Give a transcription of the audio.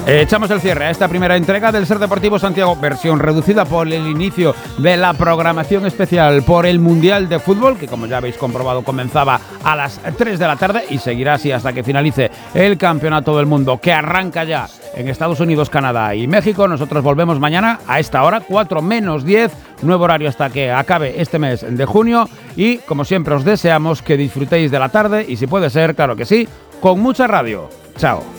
Echamos el cierre a esta primera entrega del Ser Deportivo Santiago, versión reducida por el inicio de la programación especial por el Mundial de Fútbol, que como ya habéis comprobado comenzaba a las 3 de la tarde y seguirá así hasta que finalice el Campeonato del Mundo, que arranca ya en Estados Unidos, Canadá y México. Nosotros volvemos mañana a esta hora, 4 menos 10, nuevo horario hasta que acabe este mes de junio y, como siempre, os deseamos que disfrutéis de la tarde y, si puede ser, claro que sí, con mucha radio. Chao.